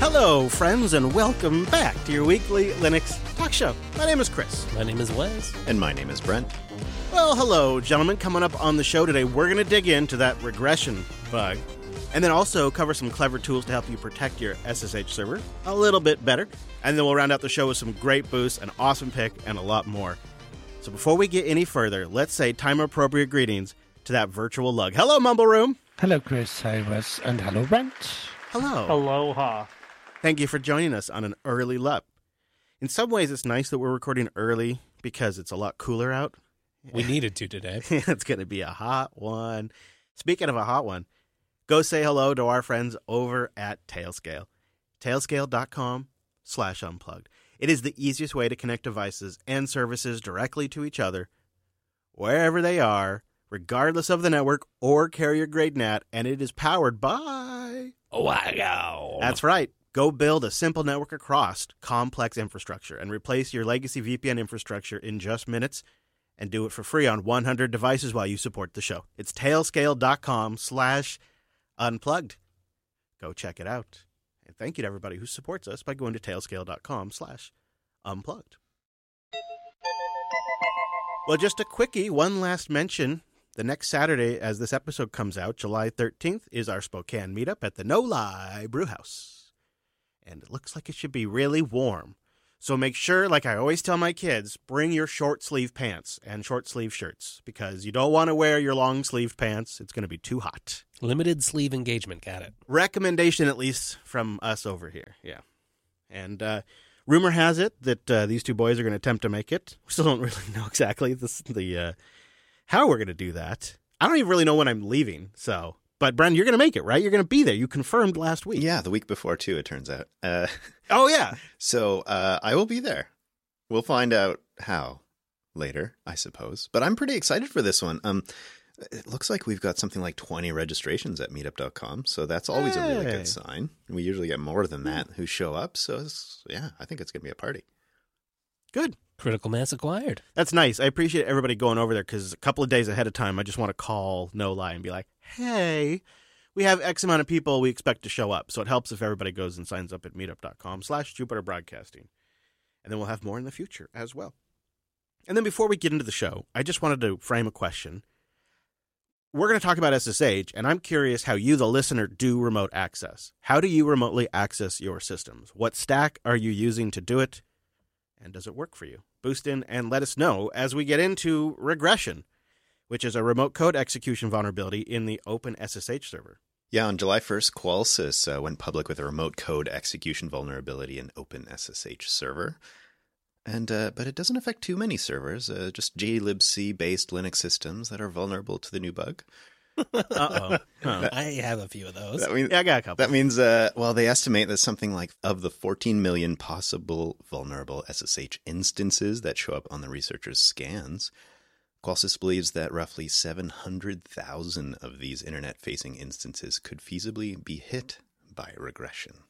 Hello, friends, and welcome back to your weekly Linux talk show. My name is Chris. My name is Wes. And my name is Brent. Well, hello, gentlemen. Coming up on the show today, we're going to dig into that regression bug, and then also cover some clever tools to help you protect your SSH server a little bit better. And then we'll round out the show with some great boosts, an awesome pick, and a lot more. So before we get any further, let's say time-appropriate greetings to that virtual lug. Hello, Mumble Room. Hello, Chris. Hi, Wes. And hello, Brent. Hello. Aloha. Thank you for joining us on an early LUP. In some ways, it's nice that we're recording early because it's a lot cooler out. We needed to today. It's going to be a hot one. Speaking of a hot one, go say hello to our friends over at Tailscale. Tailscale.com/unplugged. It is the easiest way to connect devices and services directly to each other, wherever they are, regardless of the network or carrier-grade NAT, and it is powered by... Wow. That's right. Go build a simple network across complex infrastructure and replace your legacy VPN infrastructure in just minutes and do it for free on 100 devices while you support the show. It's tailscale.com/unplugged. Go check it out. And thank you to everybody who supports us by going to tailscale.com/unplugged. Well, just a quickie, one last mention. The next Saturday, as this episode comes out, July 13th, is our Spokane meetup at the No Lie Brewhouse. And it looks like it should be really warm. So make sure, like I always tell my kids, bring your short sleeve pants and short sleeve shirts because you don't want to wear your long sleeve pants. It's going to be too hot. Limited sleeve engagement, got it. Recommendation, at least from us over here. Yeah. And rumor has it that these two boys are going to attempt to make it. We still don't really know exactly how we're going to do that. I don't even really know when I'm leaving, so... But, Bren, you're going to make it, right? You're going to be there. You confirmed last week. Yeah, the week before, too, it turns out. Oh, yeah. So I will be there. We'll find out how later, I suppose. But I'm pretty excited for this one. It looks like we've got something like 20 registrations at meetup.com, so that's always a really good sign. We usually get more than that who show up, so I think it's going to be a party. Good. Critical mass acquired. That's nice. I appreciate everybody going over there because a couple of days ahead of time, I just want to call No Lie and be like, hey, we have X amount of people we expect to show up. So it helps if everybody goes and signs up at meetup.com/Jupiter Broadcasting. And then we'll have more in the future as well. And then before we get into the show, I just wanted to frame a question. We're going to talk about SSH, and I'm curious how you, the listener, do remote access. How do you remotely access your systems? What stack are you using to do it? And does it work for you? Boost in and let us know as we get into regression, which is a remote code execution vulnerability in the OpenSSH server. Yeah, on July 1st, Qualsys went public with a remote code execution vulnerability in OpenSSH server. But it doesn't affect too many servers, just glibc-based Linux systems that are vulnerable to the new bug. Uh-oh. Huh. I have a few of those. Yeah, I got a couple. That means, they estimate that something like of the 14 million possible vulnerable SSH instances that show up on the researchers' scans, Qualsys believes that roughly 700,000 of these internet-facing instances could feasibly be hit by regression.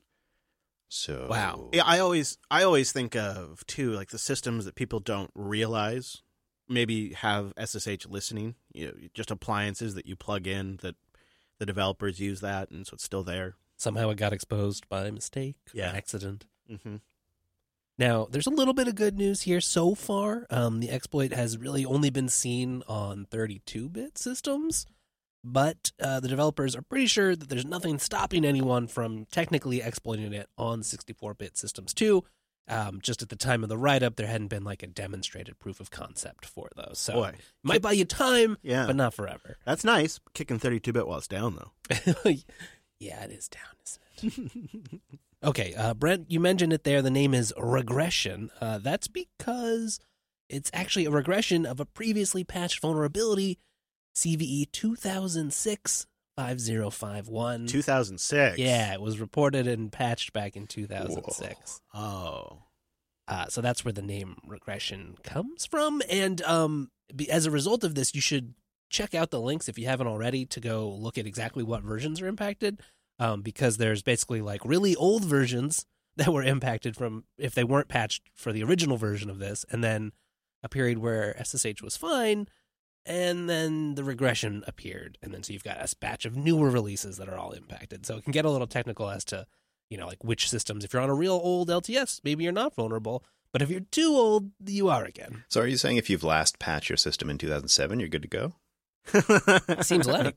So, wow. Yeah, I always think of, too, like the systems that people don't realize maybe have SSH listening, just appliances that you plug in that the developers use that, and so it's still there. Somehow it got exposed by mistake, Yeah. accident. Mm-hmm. Now, there's a little bit of good news here so far. The exploit has really only been seen on 32-bit systems, but the developers are pretty sure that there's nothing stopping anyone from technically exploiting it on 64-bit systems too. Just at the time of the write-up, there hadn't been like a demonstrated proof of concept for those. So Boy. it might buy you time, Yeah. but not forever. That's nice. Kicking 32-bit while it's down, though. Yeah, it is down, isn't it? Okay, Brent, you mentioned it there. The name is regression. That's because it's actually a regression of a previously patched vulnerability, CVE 2006-5051. 2006. Yeah, it was reported and patched back in 2006. Whoa. Oh. So that's where the name regression comes from. And as a result of this, you should check out the links if you haven't already to go look at exactly what versions are impacted. Because there's basically like really old versions that were impacted from if they weren't patched for the original version of this, and then a period where SSH was fine, and then the regression appeared, and then so you've got a batch of newer releases that are all impacted. So it can get a little technical as to like which systems. If you're on a real old LTS, maybe you're not vulnerable. But if you're too old, you are again. So are you saying if you've last patched your system in 2007, you're good to go? Seems like.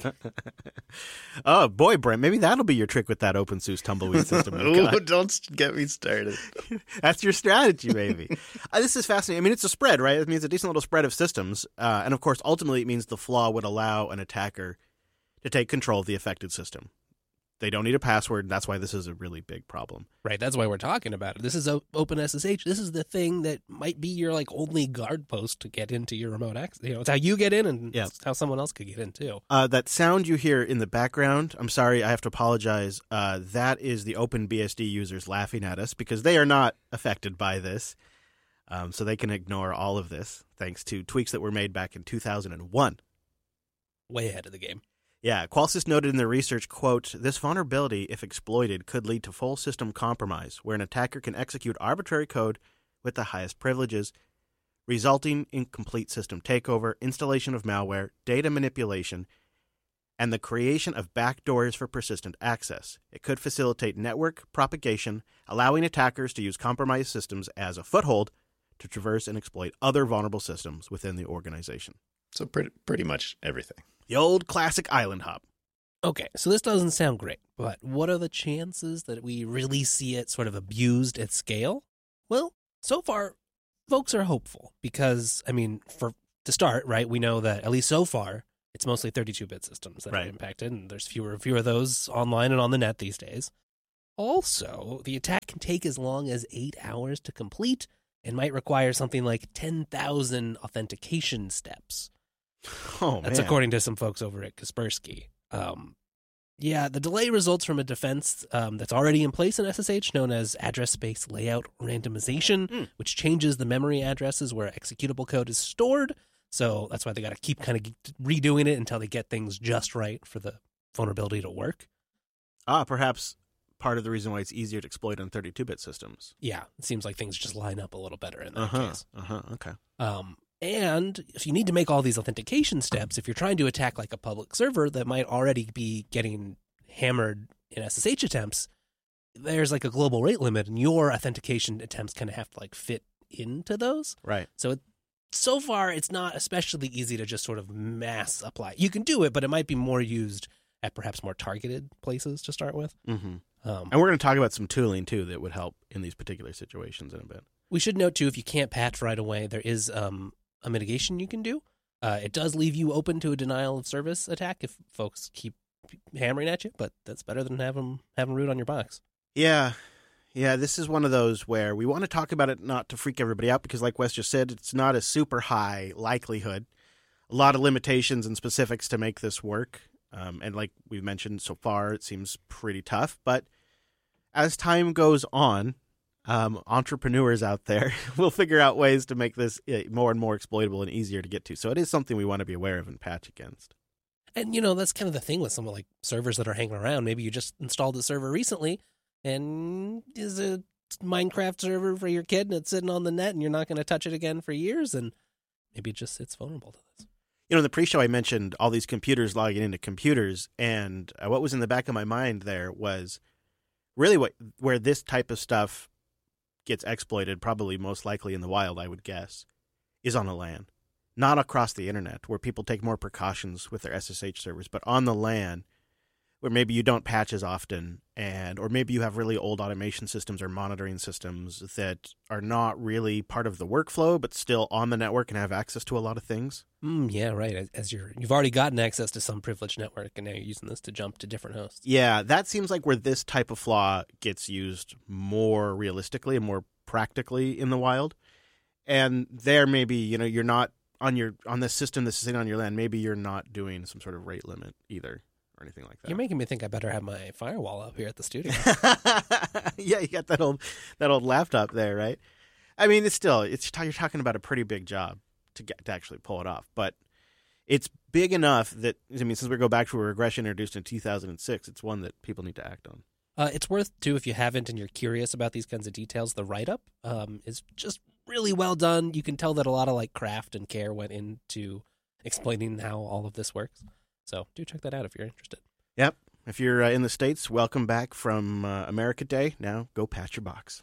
Oh, boy, Brent, maybe that'll be your trick with that OpenSUSE tumbleweed system. you've got. Ooh, don't get me started. That's your strategy, maybe. This is fascinating. I mean, it's a spread, right? It means a decent little spread of systems. And, of course, ultimately it means the flaw would allow an attacker to take control of the affected system. They don't need a password. And that's why this is a really big problem. Right, that's why we're talking about it. This is OpenSSH. This is the thing that might be your only guard post to get into your remote access. It's how you get in, and it's how someone else could get in too. That sound you hear in the background, I'm sorry, I have to apologize. That is the OpenBSD users laughing at us because they are not affected by this. So they can ignore all of this thanks to tweaks that were made back in 2001. Way ahead of the game. Yeah, Qualsys noted in their research, quote, "This vulnerability, if exploited, could lead to full system compromise, where an attacker can execute arbitrary code with the highest privileges, resulting in complete system takeover, installation of malware, data manipulation, and the creation of backdoors for persistent access. It could facilitate network propagation, allowing attackers to use compromised systems as a foothold to traverse and exploit other vulnerable systems within the organization." So pretty much everything. The old classic island hop. Okay, so this doesn't sound great, but what are the chances that we really see it sort of abused at scale? Well, so far, folks are hopeful because, to start, right, we know that at least so far, it's mostly 32-bit systems that are impacted, and there's fewer and fewer of those online and on the net these days. Also, the attack can take as long as 8 hours to complete and might require something like 10,000 authentication steps. Oh, That's man. according to some folks over at Kaspersky. The delay results from a defense that's already in place in SSH known as address space layout randomization, which changes the memory addresses where executable code is stored. So that's why they got to keep kind of redoing it until they get things just right for the vulnerability to work. Perhaps part of the reason why it's easier to exploit on 32-bit systems. Yeah, it seems like things just line up a little better in that case. Okay. And if you need to make all these authentication steps, if you're trying to attack like a public server that might already be getting hammered in SSH attempts, there's like a global rate limit, and your authentication attempts kind of have to fit into those. Right. So far, it's not especially easy to just sort of mass apply. You can do it, but it might be more used at perhaps more targeted places to start with. Mm-hmm. And we're going to talk about some tooling, too, that would help in these particular situations in a bit. We should note, too, if you can't patch right away, there is a mitigation you can do. It does leave you open to a denial of service attack if folks keep hammering at you, but that's better than have them root on your box. Yeah, this is one of those where we want to talk about it not to freak everybody out because, like Wes just said, it's not a super high likelihood. A lot of limitations and specifics to make this work. And like we've mentioned so far, it seems pretty tough. But as time goes on, entrepreneurs out there will figure out ways to make this more and more exploitable and easier to get to. So it is something we want to be aware of and patch against. And, that's kind of the thing with some of servers that are hanging around. Maybe you just installed a server recently and is a Minecraft server for your kid and it's sitting on the net and you're not going to touch it again for years. And maybe it just sits vulnerable to this. In the pre-show, I mentioned all these computers logging into computers. And what was in the back of my mind there was really where this type of stuff gets exploited, probably most likely in the wild, I would guess, is on a LAN. Not across the internet, where people take more precautions with their SSH servers, but on the LAN, where maybe you don't patch as often, or maybe you have really old automation systems or monitoring systems that are not really part of the workflow, but still on the network and have access to a lot of things. Yeah, right. As you've already gotten access to some privileged network, and now you're using this to jump to different hosts. Yeah, that seems like where this type of flaw gets used more realistically and more practically in the wild. And there, maybe you're not on this system that's sitting on your LAN. Maybe you're not doing some sort of rate limit either, or anything like that. You're making me think I better have my firewall up here at the studio. Yeah, you got that old laptop there, right? I mean, you're talking about a pretty big job to actually pull it off, but it's big enough that, since we go back to a regression introduced in 2006, it's one that people need to act on. It's worth, too, if you haven't and you're curious about these kinds of details, the write-up is just really well done. You can tell that a lot of craft and care went into explaining how all of this works. So do check that out if you're interested. Yep. If you're in the States, welcome back from America Day. Now go patch your box.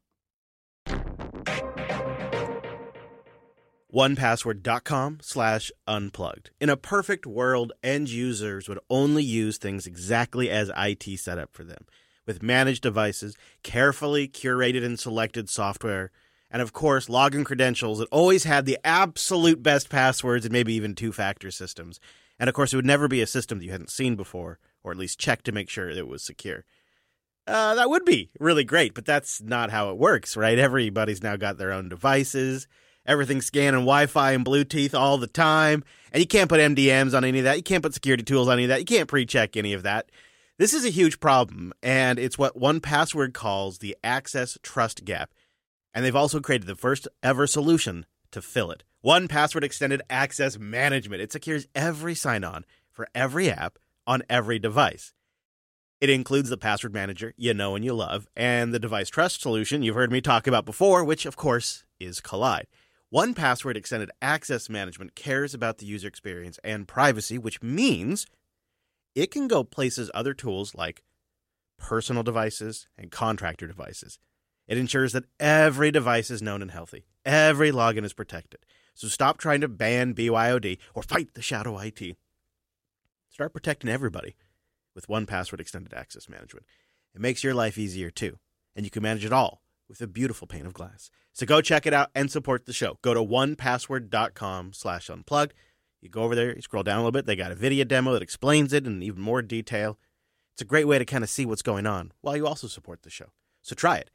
1password.com/unplugged. In a perfect world, end users would only use things exactly as IT set up for them, with managed devices, carefully curated and selected software, and of course, login credentials that always had the absolute best passwords and maybe even two-factor systems. And of course, it would never be a system that you hadn't seen before, or at least check to make sure it was secure. That would be really great, but that's not how it works, right? Everybody's now got their own devices. Everything's scanning Wi-Fi and Bluetooth all the time. And you can't put MDMs on any of that. You can't put security tools on any of that. You can't pre-check any of that. This is a huge problem, and it's what 1Password calls the access trust gap. And they've also created the first ever solution to fill it. 1Password Extended Access Management. It secures every sign-on for every app on every device. It includes the password manager you know and you love, and the device trust solution you've heard me talk about before, which, of course, is Collide. 1Password Extended Access Management cares about the user experience and privacy, which means it can go places other tools like personal devices and contractor devices. It ensures that every device is known and healthy. Every login is protected. So stop trying to ban BYOD or fight the shadow IT. Start protecting everybody with 1Password Extended Access Management. It makes your life easier too, and you can manage it all with a beautiful pane of glass. So go check it out and support the show. Go to 1password.com/unplugged. You go over there, you scroll down a little bit. They got a video demo that explains it in even more detail. It's a great way to kind of see what's going on while you also support the show. So try it.